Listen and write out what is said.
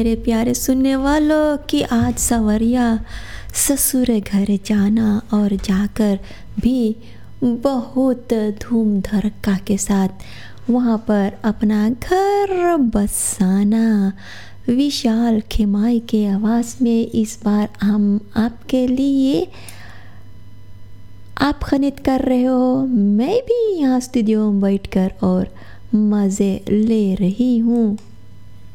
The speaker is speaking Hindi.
मेरे प्यारे सुनने वालों कि आज सवरिया ससुर घर जाना और जाकर भी बहुत धूम धड़का के साथ वहाँ पर अपना घर बसाना। विशाल खेमाई के आवाज़ में इस बार हम आपके लिए आप खनित कर रहे हो, मैं भी यहाँ स्टूडियो में बैठकर और मज़े ले रही हूँ।